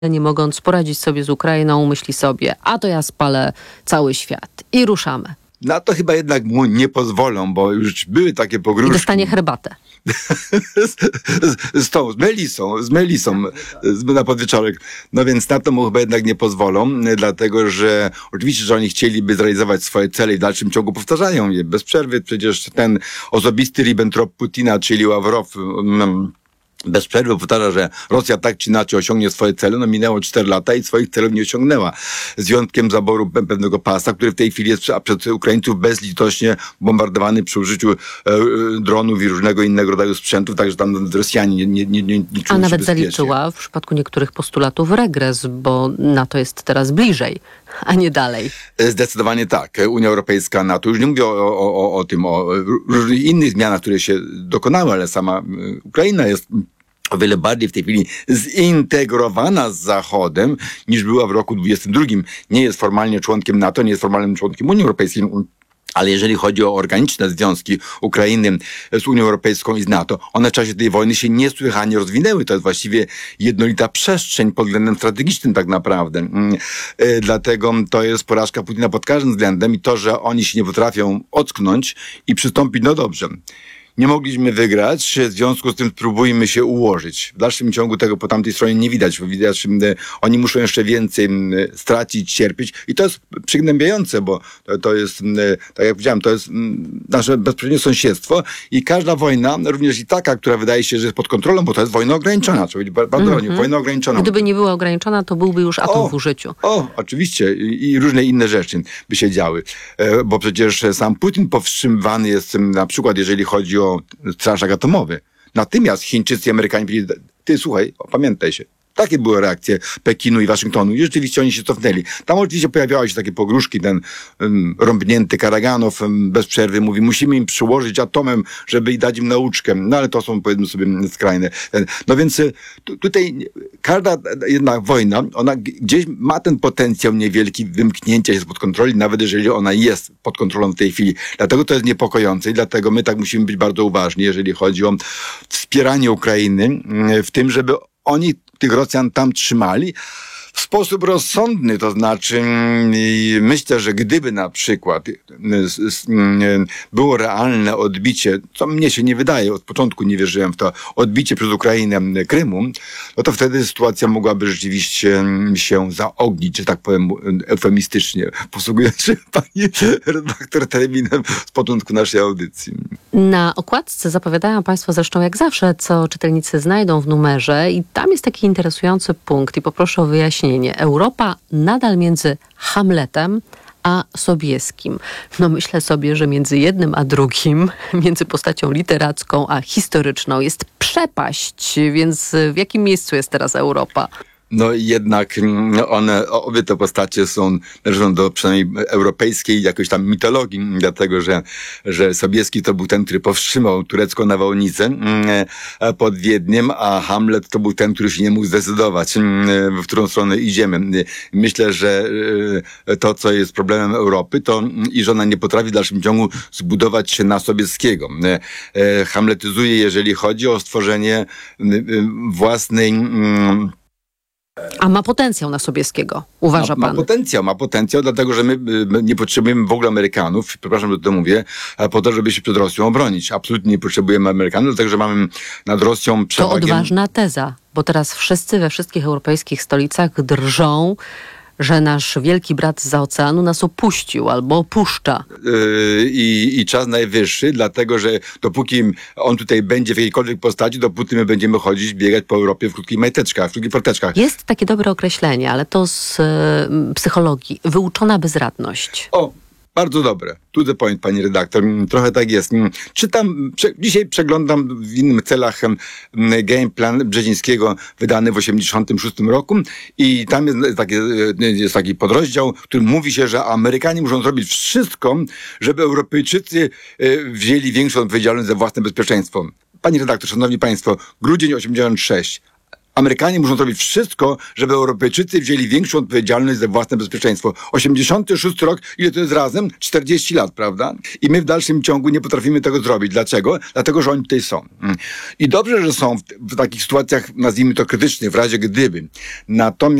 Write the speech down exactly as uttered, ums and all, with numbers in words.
nie mogąc poradzić sobie z Ukrainą, myśli sobie, a to ja spalę cały świat. I ruszamy. Na to chyba jednak mu nie pozwolą, bo już były takie pogróżki. I dostanie herbatę. z, z, z tą, z Melisą, z Melisą z, na podwieczorek. No więc na to mu chyba jednak nie pozwolą, dlatego że oczywiście, że oni chcieliby zrealizować swoje cele i w dalszym ciągu powtarzają je bez przerwy. Przecież ten osobisty Ribbentrop Putina, czyli Ławrow, um, bez przerwy powtarza, że Rosja tak czy inaczej osiągnie swoje cele. No minęło cztery lata i swoich celów nie osiągnęła. Z wyjątkiem zaboru pewnego pasa, który w tej chwili jest przez Ukraińców bezlitośnie bombardowany przy użyciu e, dronów i różnego innego rodzaju sprzętów, także tam Rosjanie nie, nie, nie, nie, nie czują A nawet się bezpiecznie. zaliczyła w przypadku niektórych postulatów regres, bo NATO jest teraz bliżej, a nie dalej. Zdecydowanie tak. Unia Europejska, NATO. Już nie mówię o, o, o, o tym, o różnych innych zmianach, które się dokonały, ale sama Ukraina jest o wiele bardziej w tej chwili zintegrowana z Zachodem niż była w roku dwudziestym drugim. Nie jest formalnie członkiem NATO, nie jest formalnym członkiem Unii Europejskiej, ale jeżeli chodzi o organiczne związki Ukrainy z Unią Europejską i z NATO, one w czasie tej wojny się niesłychanie rozwinęły. To jest właściwie jednolita przestrzeń pod względem strategicznym tak naprawdę. Dlatego to jest porażka Putina pod każdym względem i to, że oni się nie potrafią ocknąć i przystąpić, no dobrze. Nie mogliśmy wygrać, w związku z tym spróbujmy się ułożyć. W dalszym ciągu tego po tamtej stronie nie widać, bo widać, oni muszą jeszcze więcej stracić, cierpieć i to jest przygnębiające, bo to, to jest, tak jak powiedziałem, to jest nasze bezpośrednie sąsiedztwo i każda wojna, również i taka, która wydaje się, że jest pod kontrolą, bo to jest wojna ograniczona, trzeba być bardzo mm-hmm. wojna ograniczona. Gdyby nie była ograniczona, to byłby już atom o, w użyciu. O, oczywiście i, i różne inne rzeczy by się działy, e, bo przecież sam Putin powstrzymywany jest na przykład, jeżeli chodzi o straszak atomowy. Natomiast Chińczycy i Amerykanie powiedzieli, ty słuchaj, pamiętaj się. Takie były reakcje Pekinu i Waszyngtonu i rzeczywiście oni się cofnęli. Tam oczywiście pojawiały się takie pogróżki, ten um, rąbnięty Karaganow um, bez przerwy mówi, musimy im przyłożyć atomem, żeby dać im nauczkę. No ale to są, powiedzmy sobie, skrajne. No więc tu, tutaj każda jednak wojna, ona gdzieś ma ten potencjał niewielki wymknięcia się spod kontroli, nawet jeżeli ona jest pod kontrolą w tej chwili. Dlatego to jest niepokojące i dlatego my tak musimy być bardzo uważni, jeżeli chodzi o wspieranie Ukrainy w tym, żeby oni tych Rosjan tam trzymali w sposób rozsądny, to znaczy myślę, że gdyby na przykład było realne odbicie, co mnie się nie wydaje, od początku nie wierzyłem w to, odbicie przez Ukrainę Krymu, no to wtedy sytuacja mogłaby rzeczywiście się zaognić, że tak powiem eufemistycznie, posługując się pani redaktor terminem z początku naszej audycji. Na okładce zapowiadają Państwo zresztą jak zawsze, co czytelnicy znajdą w numerze i tam jest taki interesujący punkt i poproszę o wyjaśnienie. Europa nadal między Hamletem a Sobieskim. No myślę sobie, że między jednym a drugim, między postacią literacką a historyczną jest przepaść, więc w jakim miejscu jest teraz Europa? No jednak one, obie te postacie są, należą do przynajmniej europejskiej jakoś tam mitologii, dlatego że, że Sobieski to był ten, który powstrzymał turecką nawałnicę pod Wiedniem, a Hamlet to był ten, który się nie mógł zdecydować, w którą stronę idziemy. Myślę, że to, co jest problemem Europy, to i że ona nie potrafi w dalszym ciągu zbudować się na Sobieskiego. Hamletyzuje, jeżeli chodzi o stworzenie własnej A ma potencjał na Sobieskiego, uważa ma, pan? Ma potencjał, ma potencjał, dlatego że my, my nie potrzebujemy w ogóle Amerykanów, przepraszam, że to mówię, po to, żeby się przed Rosją obronić. Absolutnie nie potrzebujemy Amerykanów, dlatego że mamy nad Rosją przewagę. To odważna teza, bo teraz wszyscy we wszystkich europejskich stolicach drżą, że nasz wielki brat zza oceanu nas opuścił albo opuszcza. Yy, i, I czas najwyższy, dlatego że dopóki on tutaj będzie w jakiejkolwiek postaci, dopóty my będziemy chodzić, biegać po Europie w krótkich majteczkach, w krótkich porteczkach. Jest takie dobre określenie, ale to z y, psychologii. Wyuczona bezradność. O! Bardzo dobre. To the point, pani redaktor. Trochę tak jest. Czytam, prze, dzisiaj przeglądam w innych celach game plan Brzezińskiego wydany w osiemdziesiątym szóstym roku i tam jest taki, jest taki podrozdział, w którym mówi się, że Amerykanie muszą zrobić wszystko, żeby Europejczycy wzięli większą odpowiedzialność za własne bezpieczeństwo. Pani redaktor, szanowni państwo, grudzień osiemdziesiąty szósty. Amerykanie muszą zrobić wszystko, żeby Europejczycy wzięli większą odpowiedzialność za własne bezpieczeństwo. osiemdziesiąty szósty rok, ile to jest razem? czterdzieści lat, prawda? I my w dalszym ciągu nie potrafimy tego zrobić. Dlaczego? Dlatego, że oni tutaj są. I dobrze, że są w, w takich sytuacjach, nazwijmy to krytycznych, w razie gdyby. Natomiast